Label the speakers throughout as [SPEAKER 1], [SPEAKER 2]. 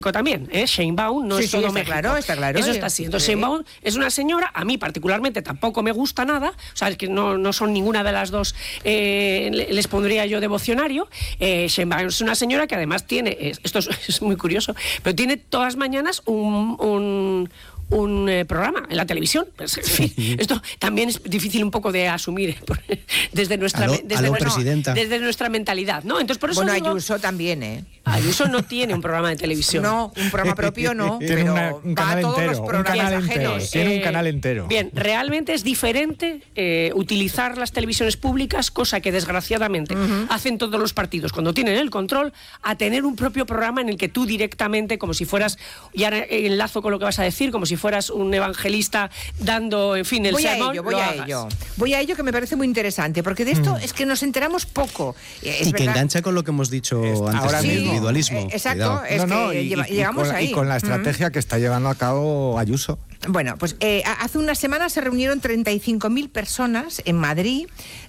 [SPEAKER 1] también, Sheinbaum no es todo
[SPEAKER 2] está
[SPEAKER 1] México.
[SPEAKER 2] Claro, está claro.
[SPEAKER 1] Eso está así. Entonces, Sheinbaum es una señora, a mí particularmente tampoco me gusta nada, o sea, es que no son ninguna de las dos, les pondría yo devocionario. Sheinbaum es una señora que además tiene, esto es muy curioso, pero tiene todas las mañanas un programa en la televisión. Pues, en fin, esto también es difícil un poco de asumir desde nuestra mentalidad, ¿no? Entonces, por eso
[SPEAKER 2] bueno,
[SPEAKER 1] digo,
[SPEAKER 2] Ayuso también,
[SPEAKER 1] Ayuso no tiene un programa de televisión.
[SPEAKER 2] No, un programa propio no, pero
[SPEAKER 3] un
[SPEAKER 2] va
[SPEAKER 3] canal
[SPEAKER 2] a todos
[SPEAKER 3] entero,
[SPEAKER 2] los programas ajenos.
[SPEAKER 3] Tiene un canal entero.
[SPEAKER 1] Bien, realmente es diferente utilizar las televisiones públicas, cosa que desgraciadamente hacen todos los partidos cuando tienen el control, a tener un propio programa en el que tú directamente, como si fueras, y ahora enlazo con lo que vas a decir, como si fueras un evangelista dando, en fin, el sermón.
[SPEAKER 2] Voy a ello, que me parece muy interesante, porque de esto es que nos enteramos poco.
[SPEAKER 4] Y que engancha con lo que hemos dicho antes
[SPEAKER 3] ahora
[SPEAKER 4] del
[SPEAKER 3] mismo.
[SPEAKER 4] individualismo.
[SPEAKER 2] Exacto, llegamos ahí.
[SPEAKER 3] Y con la estrategia que está llevando a cabo Ayuso.
[SPEAKER 2] Bueno, pues hace unas semanas se reunieron 35.000 personas en Madrid.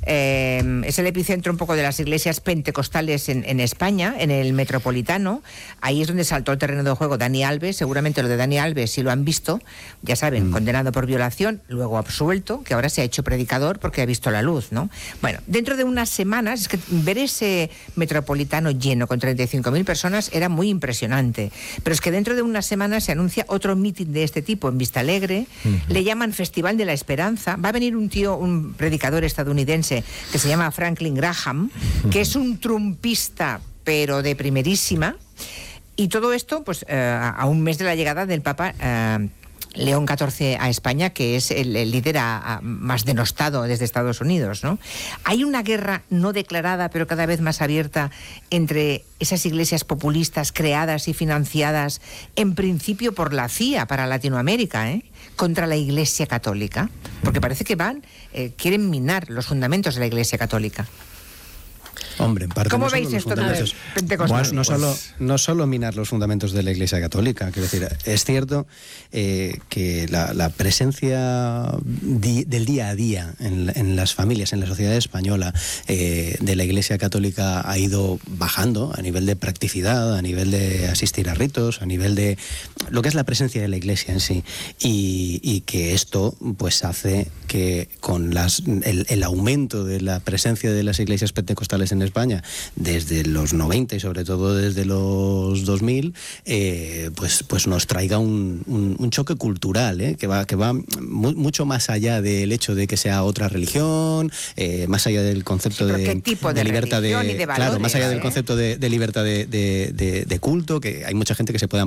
[SPEAKER 2] Es el epicentro un poco de las iglesias pentecostales en España, en el Metropolitano. Ahí es donde saltó el terreno de juego Dani Alves. Seguramente lo de Dani Alves, si lo han visto, ya saben, condenado por violación, luego absuelto, que ahora se ha hecho predicador porque ha visto la luz, ¿no? Bueno, dentro de unas semanas, es que ver ese Metropolitano lleno con 35.000 personas era muy impresionante. Pero es que dentro de unas semanas se anuncia otro mitin de este tipo en Vista Alegre, le llaman Festival de la Esperanza. Va a venir un predicador estadounidense que se llama Franklin Graham, que es un trumpista, pero de primerísima. Y todo esto, pues, a un mes de la llegada del Papa León XIV a España, que es el líder más denostado desde Estados Unidos, ¿no? Hay una guerra no declarada, pero cada vez más abierta, entre esas iglesias populistas creadas y financiadas, en principio por la CIA para Latinoamérica, contra la Iglesia Católica, porque parece que quieren minar los fundamentos de la Iglesia Católica.
[SPEAKER 4] Hombre, en parte
[SPEAKER 2] ¿Cómo
[SPEAKER 4] no
[SPEAKER 2] veis
[SPEAKER 4] solo
[SPEAKER 2] esto
[SPEAKER 4] de
[SPEAKER 2] pentecostal?
[SPEAKER 4] No solo minar los fundamentos de la Iglesia Católica. Quiero decir, es cierto que la presencia del día a día en las familias, en la sociedad española, de la Iglesia Católica ha ido bajando a nivel de practicidad, a nivel de asistir a ritos, a nivel de lo que es la presencia de la Iglesia en sí. Y que esto pues hace que con el aumento de la presencia de las iglesias pentecostales en España desde los 90 y sobre todo desde los 2000, pues nos traiga un choque cultural, que va mucho más allá del hecho de que sea otra religión, más allá del concepto de libertad de valores, claro, más allá del concepto de libertad de culto, que hay mucha gente que se puede